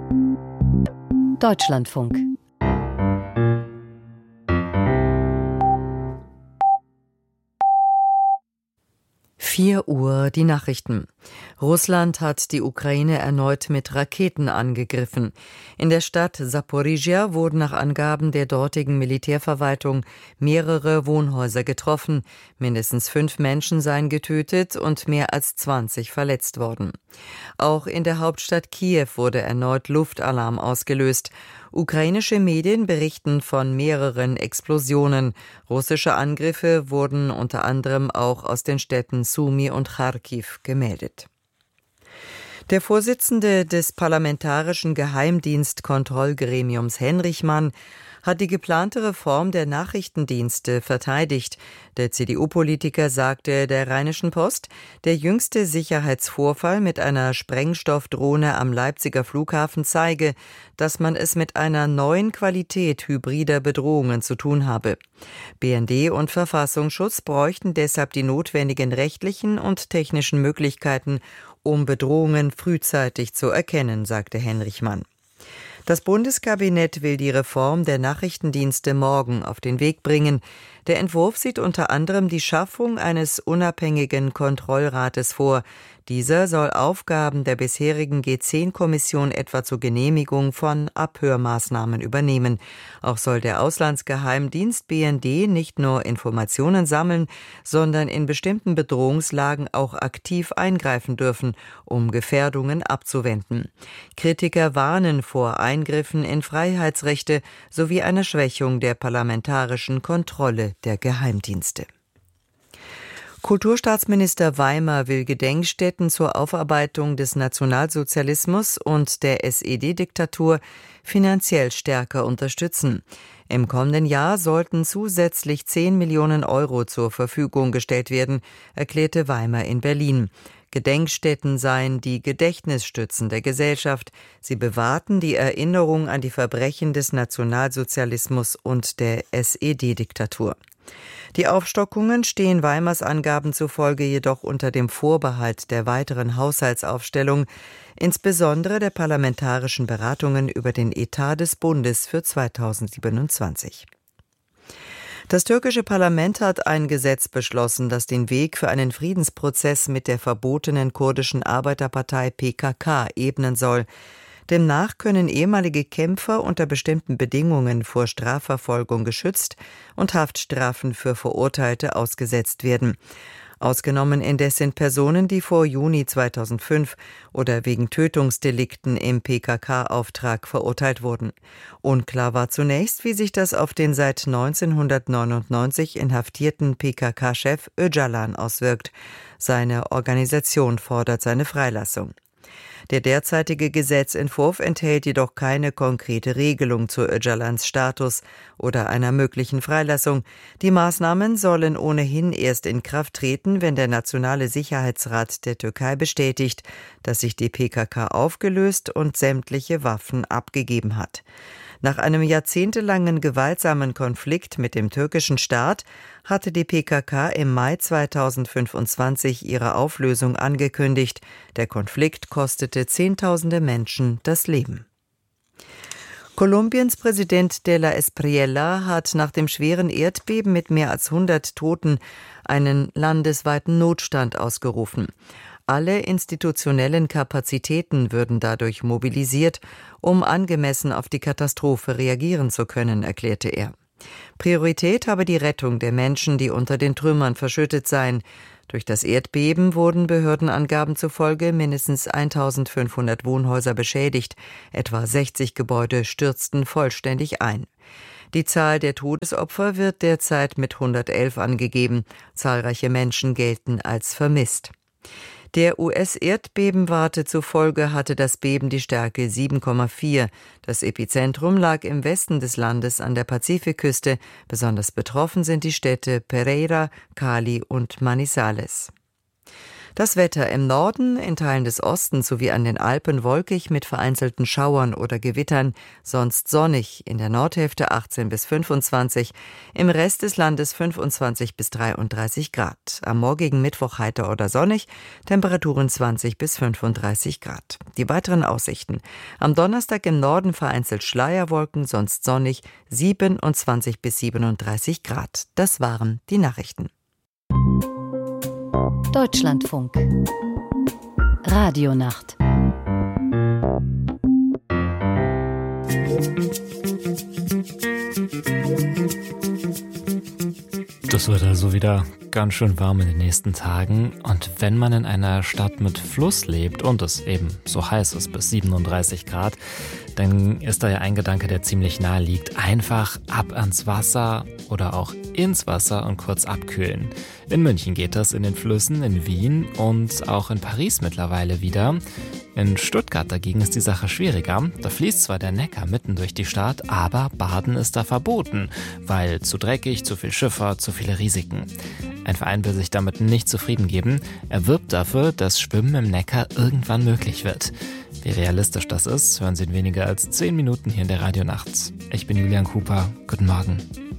Deutschlandfunk. Uhr die Nachrichten. Russland hat die Ukraine erneut mit Raketen angegriffen. In der Stadt Saporizhia wurden nach Angaben der dortigen Militärverwaltung mehrere Wohnhäuser getroffen. Mindestens 5 Menschen seien getötet und mehr als 20 verletzt worden. Auch in der Hauptstadt Kiew wurde erneut Luftalarm ausgelöst. Ukrainische Medien berichten von mehreren Explosionen. Russische Angriffe wurden unter anderem auch aus den Städten Sumy und Charkiw gemeldet. Der Vorsitzende des Parlamentarischen Geheimdienstkontrollgremiums Henrichmann hat die geplante Reform der Nachrichtendienste verteidigt. Der CDU-Politiker sagte der Rheinischen Post, der jüngste Sicherheitsvorfall mit einer Sprengstoffdrohne am Leipziger Flughafen zeige, dass man es mit einer neuen Qualität hybrider Bedrohungen zu tun habe. BND und Verfassungsschutz bräuchten deshalb die notwendigen rechtlichen und technischen Möglichkeiten, um Bedrohungen frühzeitig zu erkennen, sagte Henrichmann. Das Bundeskabinett will die Reform der Nachrichtendienste morgen auf den Weg bringen. Der Entwurf sieht unter anderem die Schaffung eines unabhängigen Kontrollrates vor. Dieser soll Aufgaben der bisherigen G10-Kommission etwa zur Genehmigung von Abhörmaßnahmen übernehmen. Auch soll der Auslandsgeheimdienst BND nicht nur Informationen sammeln, sondern in bestimmten Bedrohungslagen auch aktiv eingreifen dürfen, um Gefährdungen abzuwenden. Kritiker warnen vor Eingriffen in Freiheitsrechte sowie einer Schwächung der parlamentarischen Kontrolle der Geheimdienste. Kulturstaatsminister Weimer will Gedenkstätten zur Aufarbeitung des Nationalsozialismus und der SED-Diktatur finanziell stärker unterstützen. Im kommenden Jahr sollten zusätzlich 10 Millionen Euro zur Verfügung gestellt werden, erklärte Weimer in Berlin. Gedenkstätten seien die Gedächtnisstützen der Gesellschaft. Sie bewahrten die Erinnerung an die Verbrechen des Nationalsozialismus und der SED-Diktatur. Die Aufstockungen stehen Weimars Angaben zufolge jedoch unter dem Vorbehalt der weiteren Haushaltsaufstellung, insbesondere der parlamentarischen Beratungen über den Etat des Bundes für 2027. Das türkische Parlament hat ein Gesetz beschlossen, das den Weg für einen Friedensprozess mit der verbotenen kurdischen Arbeiterpartei PKK ebnen soll. Demnach können ehemalige Kämpfer unter bestimmten Bedingungen vor Strafverfolgung geschützt und Haftstrafen für Verurteilte ausgesetzt werden. Ausgenommen indes sind Personen, die vor Juni 2005 oder wegen Tötungsdelikten im PKK-Auftrag verurteilt wurden. Unklar war zunächst, wie sich das auf den seit 1999 inhaftierten PKK-Chef Öcalan auswirkt. Seine Organisation fordert seine Freilassung. Der derzeitige Gesetzentwurf enthält jedoch keine konkrete Regelung zu Öcalans Status oder einer möglichen Freilassung. Die Maßnahmen sollen ohnehin erst in Kraft treten, wenn der Nationale Sicherheitsrat der Türkei bestätigt, dass sich die PKK aufgelöst und sämtliche Waffen abgegeben hat. Nach einem jahrzehntelangen gewaltsamen Konflikt mit dem türkischen Staat hatte die PKK im Mai 2025 ihre Auflösung angekündigt. Der Konflikt kostete Zehntausende Menschen das Leben. Kolumbiens Präsident de la Espriella hat nach dem schweren Erdbeben mit mehr als 100 Toten einen landesweiten Notstand ausgerufen. Alle institutionellen Kapazitäten würden dadurch mobilisiert, um angemessen auf die Katastrophe reagieren zu können, erklärte er. Priorität habe die Rettung der Menschen, die unter den Trümmern verschüttet seien. Durch das Erdbeben wurden Behördenangaben zufolge mindestens 1500 Wohnhäuser beschädigt. Etwa 60 Gebäude stürzten vollständig ein. Die Zahl der Todesopfer wird derzeit mit 111 angegeben. Zahlreiche Menschen gelten als vermisst. Der US-Erdbebenwarte zufolge hatte das Beben die Stärke 7,4. Das Epizentrum lag im Westen des Landes an der Pazifikküste. Besonders betroffen sind die Städte Pereira, Cali und Manizales. Das Wetter im Norden, in Teilen des Ostens sowie an den Alpen wolkig mit vereinzelten Schauern oder Gewittern, sonst sonnig, in der Nordhälfte 18 bis 25, im Rest des Landes 25 bis 33 Grad. Am morgigen Mittwoch heiter oder sonnig, Temperaturen 20 bis 35 Grad. Die weiteren Aussichten: Am Donnerstag im Norden vereinzelt Schleierwolken, sonst sonnig, 27 bis 37 Grad. Das waren die Nachrichten. Deutschlandfunk Radionacht. Das wird also wieder ganz schön warm in den nächsten Tagen. Und wenn man in einer Stadt mit Fluss lebt und es eben so heiß ist, bis 37 Grad, dann ist da ja ein Gedanke, der ziemlich nahe liegt. Einfach ab ans Wasser oder auch ins Wasser und kurz abkühlen. In München geht das, in den Flüssen, in Wien und auch in Paris mittlerweile wieder. In Stuttgart dagegen ist die Sache schwieriger. Da fließt zwar der Neckar mitten durch die Stadt, aber Baden ist da verboten, weil zu dreckig, zu viel Schifffahrt, zu viele Risiken. Ein Verein will sich damit nicht zufrieden geben. Er wirbt dafür, dass Schwimmen im Neckar irgendwann möglich wird. Wie realistisch das ist, hören Sie in weniger als 10 Minuten hier in der Radionacht. Ich bin Julian Cooper. Guten Morgen.